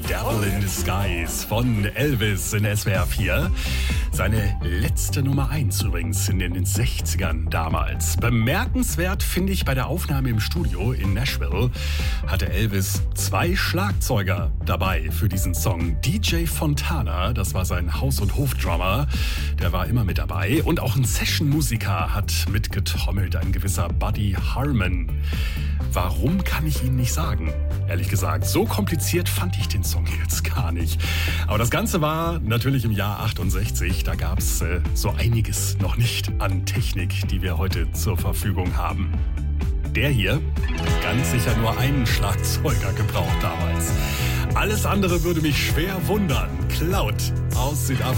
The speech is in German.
Devil in Disguise von Elvis in SWR 4. Seine letzte Nummer 1 übrigens in den 60ern damals. Bemerkenswert finde ich, bei der Aufnahme im Studio in Nashville hatte Elvis 2 Schlagzeuger dabei für diesen Song. DJ Fontana, das war sein Haus- und Hofdrummer, der war immer mit dabei. Und auch ein Session-Musiker hat mitgetrommelt, ein gewisser Buddy Harman. Warum, kann ich Ihnen nicht sagen. Ehrlich gesagt, so kompliziert fand ich den Song jetzt gar nicht. Aber das Ganze war natürlich im Jahr 68. Da gab es so einiges noch nicht an Technik, die wir heute zur Verfügung haben. Der hier, ganz sicher nur einen Schlagzeuger gebraucht damals. Alles andere würde mich schwer wundern. Cloud aus Südafrika.